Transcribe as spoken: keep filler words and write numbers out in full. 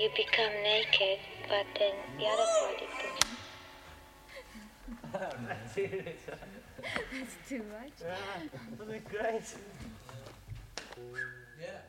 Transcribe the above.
you become naked, but then the other part is That's it. That's too much. Yeah, wasn't it great? Yeah.